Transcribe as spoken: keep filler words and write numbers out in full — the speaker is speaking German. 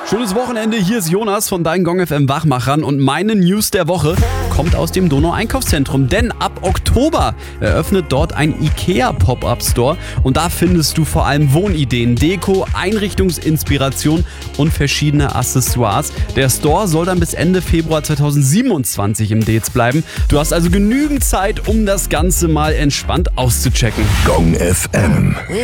Schönes Wochenende, hier ist Jonas von deinen Gong F M Wachmachern und meine News der Woche kommt aus dem Donau-Einkaufszentrum, denn ab Oktober eröffnet dort ein IKEA-Pop-Up-Store und da findest du vor allem Wohnideen, Deko, Einrichtungsinspiration und verschiedene Accessoires. Der Store soll dann bis Ende Februar zweitausendsiebenundzwanzig im Dez bleiben. Du hast also genügend Zeit, um das Ganze mal entspannt auszuchecken. Gong F M.